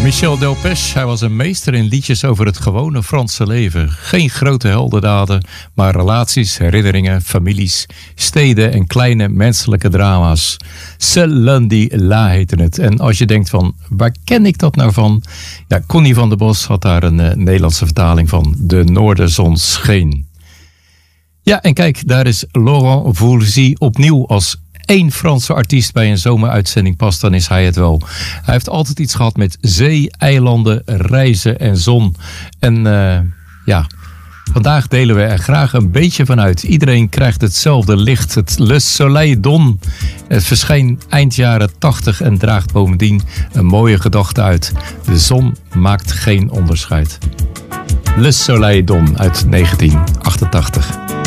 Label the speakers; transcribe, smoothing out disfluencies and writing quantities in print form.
Speaker 1: Michel Delpech, hij was een meester in liedjes over het gewone Franse leven. Geen grote heldendaden, maar relaties, herinneringen, families, steden en kleine menselijke drama's. Ce lundi là heette het. En als je denkt van, waar ken ik dat nou van? Ja, Connie van der Bos had daar een Nederlandse vertaling van. De noorderzon scheen. Ja, en kijk, daar is Laurent Voulzy opnieuw als één Franse artiest bij een zomeruitzending past, dan is hij het wel. Hij heeft altijd iets gehad met zee, eilanden, reizen en zon. En vandaag delen we er graag een beetje van uit. Iedereen krijgt hetzelfde licht. Het Le Soleil donne. Het verscheen eind jaren 80 en draagt bovendien een mooie gedachte uit. De zon maakt geen onderscheid. Le Soleil donne uit 1988.